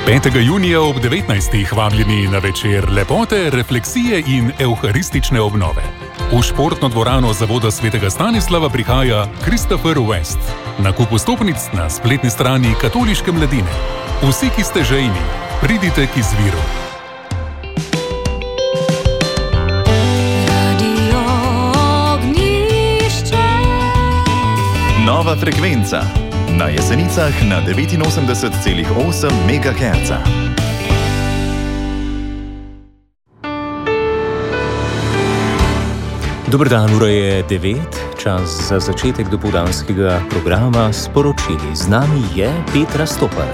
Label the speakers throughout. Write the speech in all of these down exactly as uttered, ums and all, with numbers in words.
Speaker 1: petega junija ob devetnajstih vabljeni na večer lepote, refleksije in evharistične obnove. V športno dvorano Zavoda svetega Stanislava prihaja Christopher West. Nakup vstopnic na spletni strani Katoliške mladine. Vsi, ki ste žejni, pridite k izviru.
Speaker 2: Nova frekvenca. Na Jesenicah na devetinosemdeset celih osem megaherca.
Speaker 3: Dober dan, ura je devet, čas za začetek dopoldanskega programa s poročili. Z nami je Petra Stopar.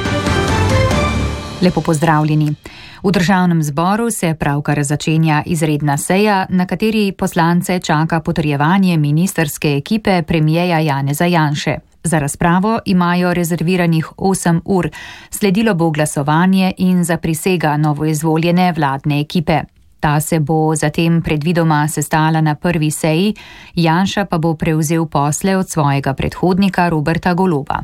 Speaker 4: Lepo pozdravljeni. V državnem zboru se pravkar začenja izredna seja, na kateri poslance čaka potrjevanje ministrske ekipe premierja Janeza Janše. Za razpravo imajo rezerviranih osem ur, sledilo bo glasovanje in zaprisega novoizvoljene vladne ekipe. Ta se bo zatem predvidoma sestala na prvi seji, Janša pa bo prevzel posle od svojega predhodnika Roberta Goloba.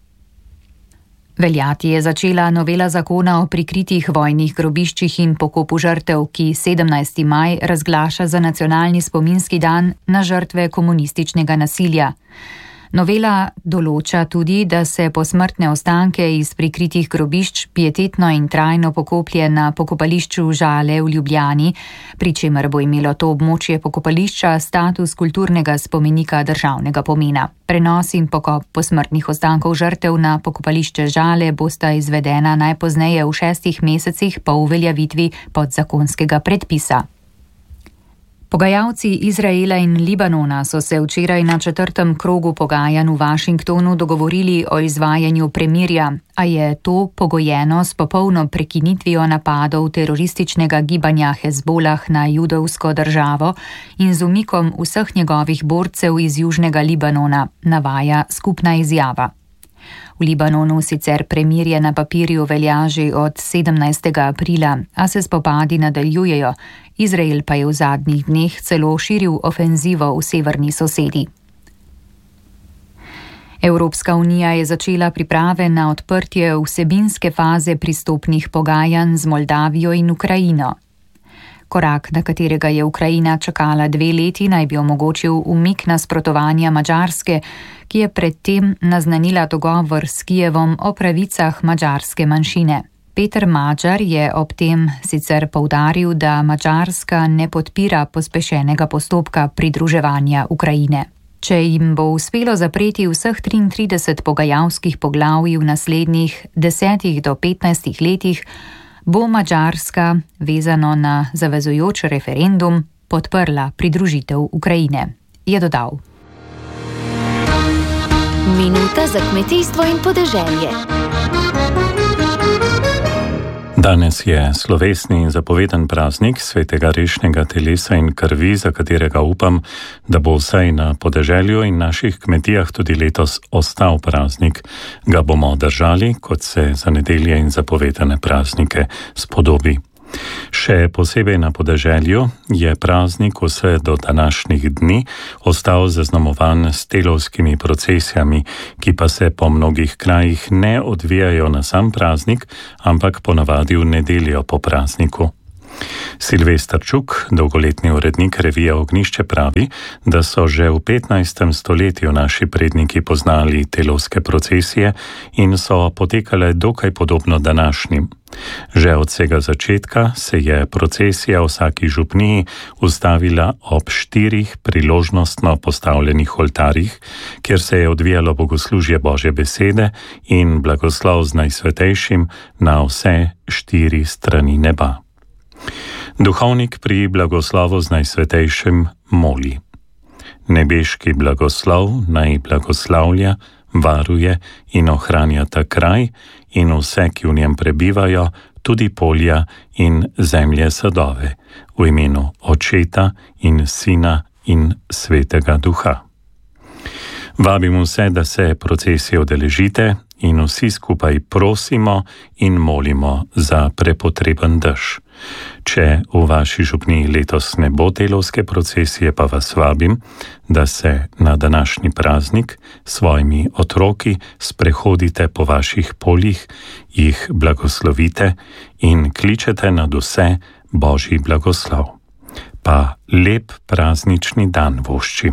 Speaker 4: Veljati je začela novela zakona o prikritih vojnih grobiščih in pokopu žrtev, ki sedemnajsti maj razglaša za nacionalni spominski dan na žrtve komunističnega nasilja. Novela določa tudi, da se posmrtne ostanke iz prikritih grobišč pietetno in trajno pokoplje na pokopališču Žale v Ljubljani, pri čemer bo imelo to območje pokopališča status kulturnega spomenika državnega pomena. Prenos in pokop posmrtnih ostankov žrtev na pokopališče Žale bosta izvedena najpozneje v šestih mesecih po uveljavitvi podzakonskega predpisa. Pogajalci Izraela in Libanona so se včeraj na četrtem krogu pogajanj v Washingtonu dogovorili o izvajanju premirja, a je to pogojeno s popolno prekinitvijo napadov terorističnega gibanja Hezbolah na judovsko državo in z umikom vseh njegovih borcev iz južnega Libanona, navaja skupna izjava. V Libanonu sicer premirje na papirju velja že od sedemnajstega aprila, a se spopadi nadaljujejo. Izrael pa je v zadnjih dneh celo širil ofenzivo v severni sosedi. Evropska unija je začela priprave na odprtje vsebinske faze pristopnih pogajanj z Moldavijo in Ukrajino. Korak, na katerega je Ukrajina čakala dve leti, naj bi omogočil umik nasprotovanja Madžarske, ki je predtem naznanila dogovor s Kijevom o pravicah madžarske manjšine. Peter Madžar je ob tem sicer poudaril, da Madžarska ne podpira pospešenega postopka pridruževanja Ukrajine. Če jim bo uspelo zapreti vseh triintrideset pogajalskih poglavij v naslednjih desetih do petnajstih letih, bo Madžarska, vezano na zavezujoč referendum, podprla pridružitev Ukrajine, je dodal.
Speaker 5: Minuta za kmetijstvo in podeželje.
Speaker 6: Danes je slovesni in zapovedan praznik svetega rešnega telesa in krvi, za katerega upam, da bo vsaj na podeželju in naših kmetijah tudi letos ostal praznik. Ga bomo držali, kot se za nedelje in zapovedane praznike spodobi. Še posebej na podeželju je praznik vse do današnjih dni ostal zaznamovan s telovskimi procesijami, ki pa se po mnogih krajih ne odvijajo na sam praznik, ampak ponavadi v nedeljo po prazniku. Silvester Čuk, dolgoletni urednik revije Ognjišče, pravi, da so že v petnajstem stoletju naši predniki poznali telovske procesije in so potekale dokaj podobno današnjim. Že od vsega začetka se je procesija v vsaki župniji ustavila ob štirih priložnostno postavljenih oltarjih, kjer se je odvijalo bogoslužje Božje besede in blagoslov z Najsvetejšim na vse štiri strani neba. Duhovnik pri blagoslovu z Najsvetejšim moli: Nebeški blagoslov naj blagoslavlja, varuje in ohranja ta kraj in vse, ki v njem prebivajo, tudi polja in zemlje sadove, v imenu Očeta in Sina in Svetega Duha. Vabim vse, da se procesije udeležite, in vsi skupaj prosimo in molimo za prepotreben dež. Če v vaši župniji letos ne bo telovske procesije, pa vas vabim, da se na današnji praznik s svojimi otroki sprehodite po vaših poljih, jih blagoslovite in kličete nad vse Božji blagoslov. Pa lep praznični dan voščim.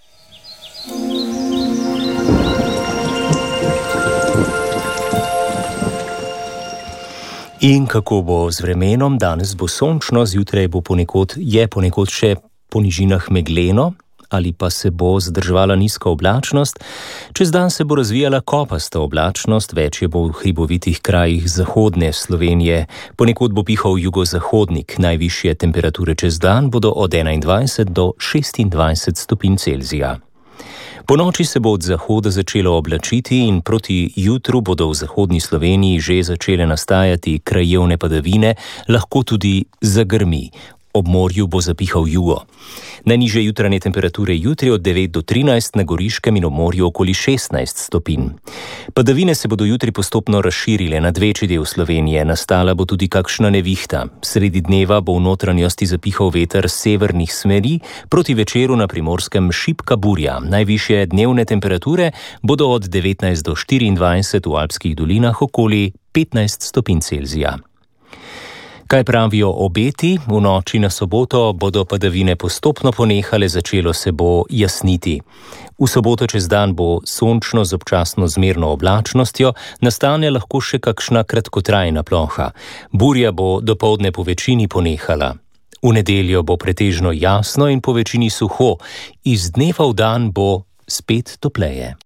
Speaker 3: In kako bo z vremenom? Danes bo sončno, zjutraj bo ponekod, je ponekod še po nižinah megleno ali pa se bo zadrževala nizka oblačnost. Čez dan se bo razvijala kopasta oblačnost, več je bo v hribovitih krajih zahodne Slovenije. Ponekod bo pihal jugozahodnik, najvišje temperature čez dan bodo od enaindvajset do šestindvajset stopinj Celzija. Po noči se bo od zahoda začelo oblačiti in proti jutru bodo v zahodni Sloveniji že začele nastajati krajevne padavine, lahko tudi zagrmi. Ob morju bo zapihal jugo. Najnižje jutranje temperature jutri od devet do trinajst, na Goriškem in ob morju okoli šestnajst stopinj. Padavine se bodo jutri postopno razširile nad večji del Slovenije, nastala bo tudi kakšna nevihta. Sredi dneva bo v notranjosti zapihal veter severnih smeri, proti večeru na Primorskem šibka burja. Najvišje dnevne temperature bodo od devetnajst do štiriindvajset, v alpskih dolinah okoli petnajst stopinj Celzija. Kaj pravijo obeti? V noči na soboto bodo padavine postopno ponehale, začelo se bo jasniti. V soboto čez dan bo sončno z občasno zmerno oblačnostjo, nastane lahko še kakšna kratkotrajna ploha. Burja bo dopoldne po večini ponehala. V nedeljo bo pretežno jasno in po večini suho, iz dneva v dan bo spet topleje.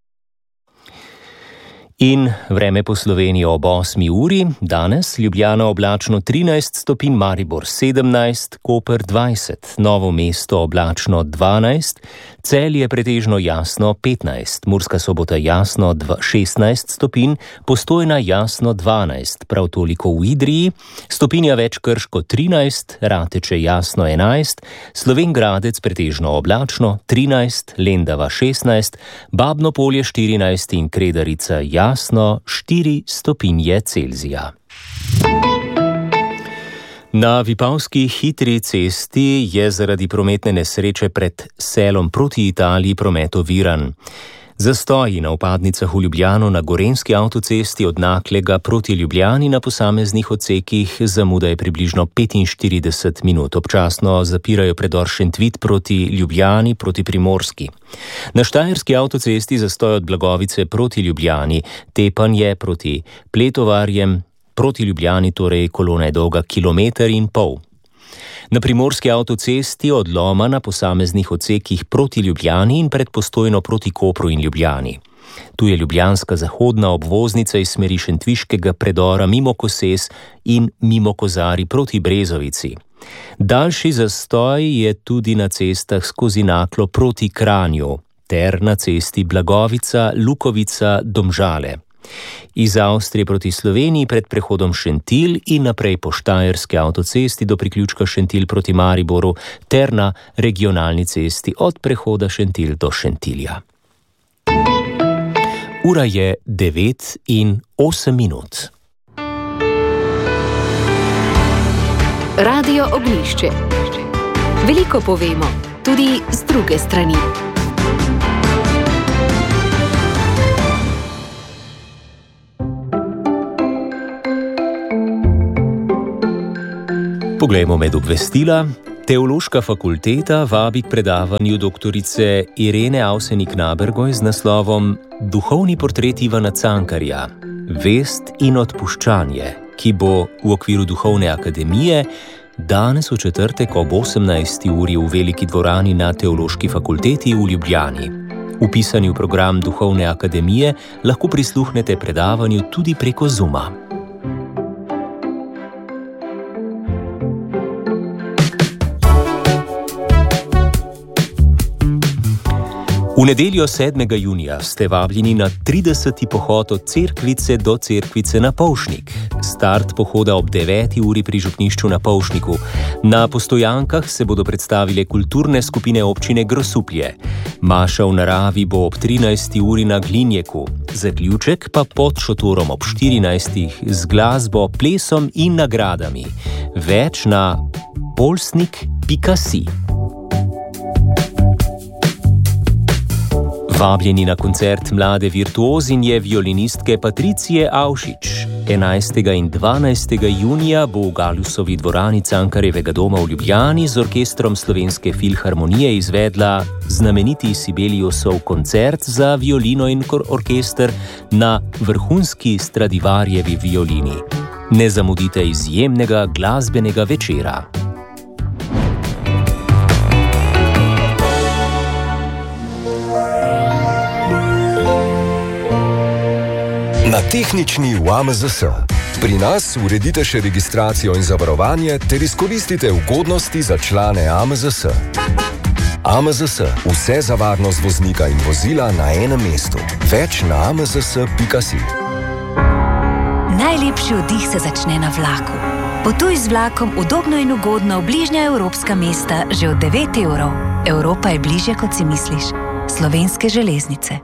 Speaker 3: In vreme po Sloveniji ob osmi uri, danes Ljubljana oblačno trinajst stopinj, Maribor sedemnajst, Koper dvajset, Novo mesto oblačno dvanajst, Celje pretežno jasno petnajst, Murska Sobota jasno šestnajst stopinj, Postojna jasno dvanajst, prav toliko v Idriji, stopinja več Krško trinajst, Rateče jasno enajst, Slovenj Gradec pretežno oblačno trinajst, Lendava šestnajst, Babno Polje štirinajst in Kredarica jasno štiri stopinje Celzija. Na Vipavski hitri cesti je zaradi prometne nesreče pred Selom proti Italiji promet oviran. Zastoji na vpadnicah v Ljubljano na Gorenjski avtocesti od Naklega proti Ljubljani na posameznih odsekih zamuda je približno petinštirideset minut. Občasno zapirajo predor Šentvid proti Ljubljani proti Primorski. Na Štajerski avtocesti zastoj od Blagovice proti Ljubljani, tepanje proti Pletovarjem, proti Ljubljani torej kolona je dolga kilometer in pol. Na Primorski avtocesti od Loma na posameznih odsekih proti Ljubljani in pred Postojno proti Kopru in Ljubljani. Tu je ljubljanska zahodna obvoznica iz smeri Šentviškega predora mimo Koses in mimo Kozari proti Brezovici. Daljši zastoj je tudi na cestah skozi Naklo proti Kranju ter na cesti Blagovica, Lukovica, Domžale. Iz Avstrije proti Sloveniji pred prehodom Šentilj in naprej po Štajerski avtocesti do priključka Šentilj proti Mariboru ter na regionalni cesti od prehoda Šentilj do Šentilja. Ura je devet in osem minut.
Speaker 5: Radio Ognjišče. Veliko povemo, tudi z druge strani.
Speaker 3: Poglejmo med obvestila. Teološka fakulteta vabi k predavanju doktorice Irene Avsenik-Nabergoj z naslovom Duhovni portret Ivana Cankarja, vest in odpuščanje, ki bo v okviru Duhovne akademije danes v četrtek ob osemnajsti uri v veliki dvorani na Teološki fakulteti v Ljubljani. Vpisani v program Duhovne akademije lahko prisluhnete predavanju tudi preko Zooma. V V nedeljo sedmega junija ste vabljeni na trideseti pohod od Cerkvice do Cerkvice na Polšnik. Start pohoda ob deveti uri pri župnišču na Polšniku. Na Postojankah se bodo predstavile kulturne skupine občine Grosuplje. Maša v naravi bo ob trinajsti uri na Glinjeku. Zaključek pa pod šotorom ob štirinajstih z glasbo, plesom in nagradami. Več na polsnik pika si. Vabljeni na koncert mlade virtuozinje violinistke Patricije Avšič. enajstega in dvanajstega junija bo v Galusovi dvorani Cankarjevega doma v Ljubljani z orkestrom Slovenske filharmonije izvedla znameniti Sibeliusov koncert za violino in orkester na vrhunski Stradivarjevi violini. Ne zamudite izjemnega glasbenega večera.
Speaker 7: Na tehnični v A M Z S. Pri nas uredite še registracijo in zavarovanje ter izkoristite ugodnosti za člane A M Z S. A M Z S. Vse za varnost voznika in vozila na enem mestu. Več na a m z s pika si.
Speaker 8: Najlepši oddih se začne na vlaku. Potuj z vlakom udobno in ugodno v bližnja evropska mesta že od devet evrov. Evropa je bližje, kot si misliš. Slovenske železnice.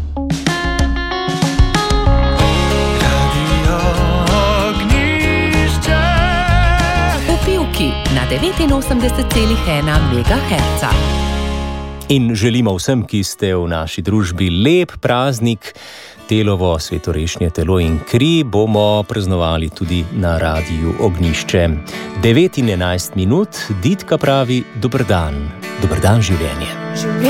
Speaker 5: Na devetinosemdeset celih ena megaherca.
Speaker 3: In želimo vsem, ki ste v naši družbi, lep praznik. Telovo svetorešnje telo in kri bomo praznovali tudi na Radiu Ognjišče. devet in enajst minut, Ditka pravi dober dan. Dober dan, življenje.